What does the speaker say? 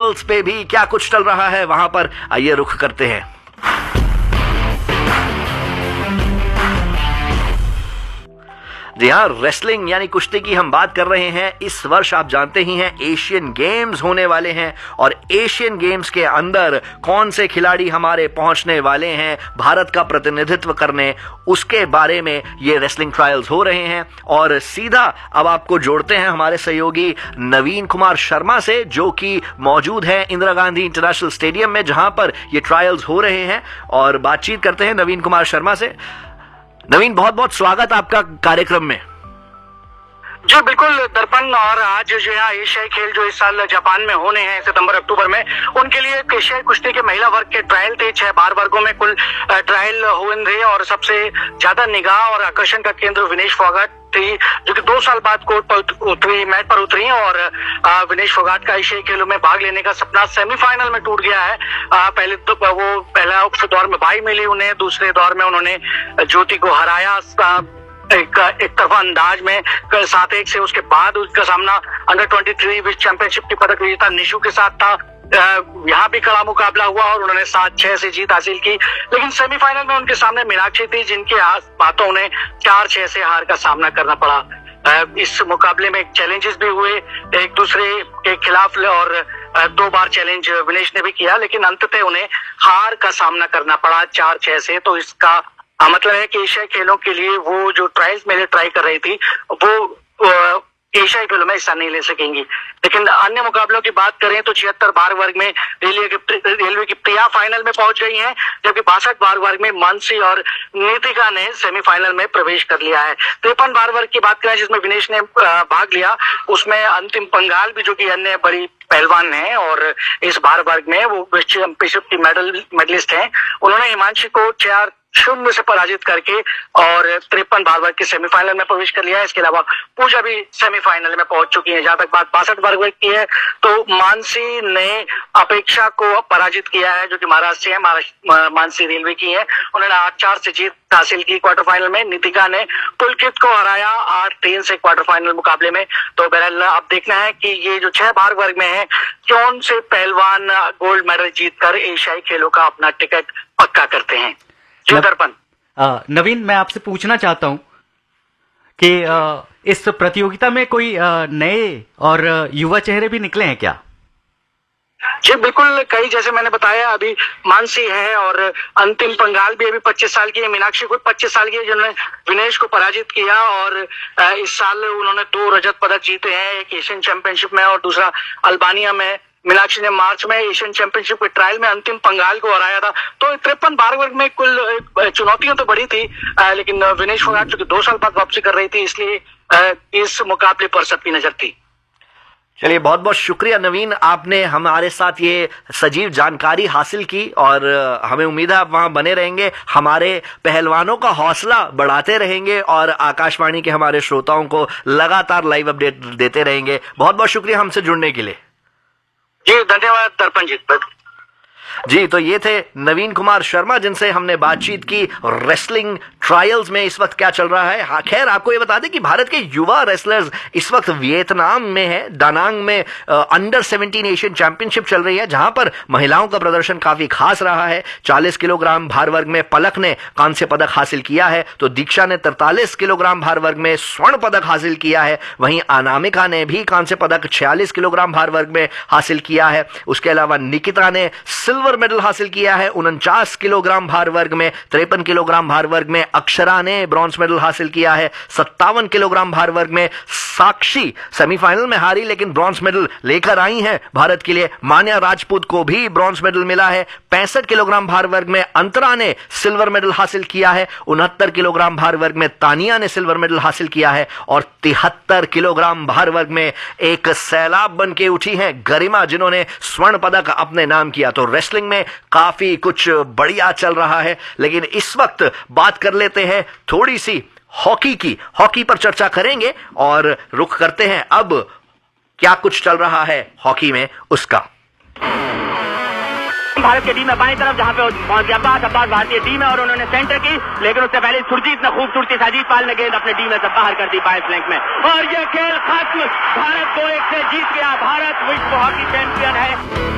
Levels पे भी क्या कुछ चल रहा है वहां पर, आइए रुख करते हैं। जी हाँ, रेसलिंग यानी कुश्ती की हम बात कर रहे हैं। इस वर्ष आप जानते ही हैं एशियन गेम्स होने वाले हैं और एशियन गेम्स के अंदर कौन से खिलाड़ी हमारे पहुंचने वाले हैं भारत का प्रतिनिधित्व करने, उसके बारे में ये रेसलिंग ट्रायल्स हो रहे हैं। और सीधा अब आपको जोड़ते हैं हमारे सहयोगी नवीन कुमार शर्मा से, जो कि मौजूद है इंदिरा गांधी इंटरनेशनल स्टेडियम में जहां पर ये ट्रायल्स हो रहे हैं, और बातचीत करते हैं नवीन कुमार शर्मा से। नवीन, बहुत बहुत स्वागत आपका कार्यक्रम में। जी बिल्कुल दर्पण, और आज जो है एशियाई खेल जो इस साल जापान में होने हैं सितंबर अक्टूबर में, उनके लिए एशियाई कुश्ती के महिला वर्ग के ट्रायल थे। 6 बार वर्गों में कुल ट्रायल हुए थे और सबसे ज्यादा निगाह और आकर्षण का केंद्र विनेश फोगाट थी, जो कि 2 साल बाद कोर्ट पर उतरी, मैट पर उतरी। और विनेश फोगाट का एशियाई खेलों में भाग लेने का सपना सेमीफाइनल में टूट गया है। पहले तो वो पहला दौर में बाई मिली उन्हें, दूसरे दौर में उन्होंने ज्योति को हराया एक तरफा अंदाज में 7-1 से। उसके बाद उसका सामना अंडर 23 विश्व चैंपियनशिप की पदक विजेता निशु के साथ था। यहाँ भी कड़ा मुकाबला हुआ और उन्होंने 7-6 से जीत हासिल की, लेकिन सेमीफाइनल में उनके सामने मीनाक्षी थी, जिनके बातों उन्हें 4-6 से हार का सामना करना पड़ा। इस मुकाबले में चैलेंजेस भी हुए एक दूसरे के खिलाफ, और 2 बार चैलेंज विनेश ने भी किया, लेकिन अंततः उन्हें हार का सामना करना पड़ा 4-6 से। तो इसका मतलब है कि एशियाई खेलों के लिए वो जो ट्रायल्स में ट्राई कर रही थी, वो एशियाई खेलों में हिस्सा नहीं ले सकेंगी। लेकिन अन्य मुकाबलों की बात करें तो 76 बार वर्ग में रेलवे की प्रिया फाइनल में पहुंच गई हैं, जबकि 62 बार वर्ग में मानसी और नीतिका ने सेमीफाइनल में प्रवेश कर लिया है। 53 बार वर्ग की बात करें जिसमें विनेश ने भाग लिया, उसमें अंतिम पंगाल भी, जो कि अन्य बड़ी पहलवान हैं और इस बार वर्ग में वो विश्व चैंपियनशिप की मेडलिस्ट हैं, उन्होंने हिमांशी को 4-0 से पराजित करके और 53 बार वर्ग के सेमीफाइनल में प्रवेश कर लिया है। इसके अलावा पूजा भी सेमीफाइनल में पहुंच चुकी है। जहां तक बात 62 बार वर्ग की है तो मानसी ने अपेक्षा को पराजित किया है, जो कि महाराष्ट्र है, मानसी रेलवे की है। उन्होंने 8-4 से जीत हासिल की क्वार्टर फाइनल में। नीतिका ने पुलकित को हराया 8-3 से क्वार्टर फाइनल मुकाबले में। तो बहरहाल अब देखना है कि ये जो 6 बार वर्ग में है, कौन से पहलवान गोल्ड मेडल जीतकर एशियाई खेलों का अपना टिकट पक्का करते हैं। दर्पण, नवीन, मैं आपसे पूछना चाहता हूं कि इस प्रतियोगिता में कोई नए और युवा चेहरे भी निकले हैं क्या? जी बिल्कुल, कई, जैसे मैंने बताया अभी मानसी है और अंतिम पंगाल भी अभी 25 साल की है। मीनाक्षी खुद 25 साल की है, जिन्होंने विनेश को पराजित किया और इस साल उन्होंने 2 रजत पदक जीते हैं, एक एशियन चैंपियनशिप में और दूसरा अल्बानिया में। मीनाक्षी ने मार्च में एशियन चैंपियनशिप के ट्रायल में अंतिम पंगाल को हराया था। तो 53 बार वर्ग में कुल चुनौतियां तो बड़ी थी, लेकिन विनेश फोगाट जो कि 2 साल बाद वापसी कर रही थी, इसलिए इस मुकाबले पर सबकी नजर थी। चलिए, बहुत बहुत शुक्रिया नवीन, आपने हमारे साथ ये सजीव जानकारी हासिल की और हमें उम्मीद है आप वहां बने रहेंगे, हमारे पहलवानों का हौसला बढ़ाते रहेंगे और आकाशवाणी के हमारे श्रोताओं को लगातार लाइव अपडेट देते रहेंगे। बहुत बहुत शुक्रिया हमसे जुड़ने के लिए। जी धन्यवाद दर्पण जी। तो ये थे नवीन कुमार शर्मा, जिनसे हमने बातचीत की रेसलिंग ट्रायल्स में इस वक्त क्या चल रहा है। हाँ, खैर आपको ये बता दें कि भारत के युवा रेसलर्स इस वक्त वियतनाम में है, दानांग में अंडर 17 एशियन चैंपियनशिप चल रही है, जहां पर महिलाओं का प्रदर्शन काफी खास रहा है। 40 किलोग्राम भार वर्ग में पलक ने कांस्य पदक हासिल किया है, तो दीक्षा ने 43 किलोग्राम भार वर्ग में स्वर्ण पदक हासिल किया है। वहीं अनामिका ने भी कांस्य पदक 46 किलोग्राम भार वर्ग में हासिल किया है। उसके अलावा निकिता ने सिल्वर मेडल हासिल किया है 49 किलोग्राम भार वर्ग में। 53 किलोग्राम भार वर्ग में अक्षरा ने ब्रॉन्ज मेडल हासिल किया है। 57 किलोग्राम भार वर्ग में साक्षी सेमीफाइनल में हारी, लेकिन ब्रॉन्ज मेडल लेकर आई हैं भारत के लिए। मान्या राजपूत को भी ब्रॉन्ज मेडल मिला है। 65 किलोग्राम भार वर्ग में अंतरा ने सिल्वर मेडल हासिल किया है। 69 किलोग्राम भार वर्ग में तानिया ने सिल्वर मेडल हासिल किया है और 73 किलोग्राम भार वर्ग में एक सैलाब बन के उठी हैं गरिमा, जिन्होंने स्वर्ण पदक अपने नाम किया। तो रेसलिंग में काफी कुछ बढ़िया चल रहा है, लेकिन इस वक्त बात कर लेते हैं थोड़ी सी हॉकी की। हॉकी पर चर्चा करेंगे और रुख करते हैं अब क्या कुछ चल रहा है हॉकी में उसका। भारत की टीम है बाईं तरफ, जहां पे पहुंच गया अब्बास भारतीय टीम है और उन्होंने सेंटर की, लेकिन उससे पहले सुरजीत ने खूबसूरती से अजीत पाल ने गेंद अपनी टीम में से बाहर कर दी बाएं फ्लैंक में, और यह खेल खत्म। भारत 2-1 से जीत गया। भारत विश्व हॉकी चैंपियन है।